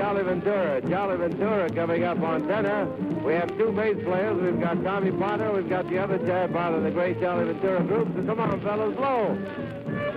Jolly Ventura. Jolly Ventura coming up on tenor. We have two bass players. We've got Tommy Potter. We've got the other part of the great Jolly Ventura group. So come on, fellas, low.